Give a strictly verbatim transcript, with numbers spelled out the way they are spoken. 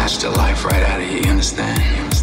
snatch the life right out of you, you understand? You understand?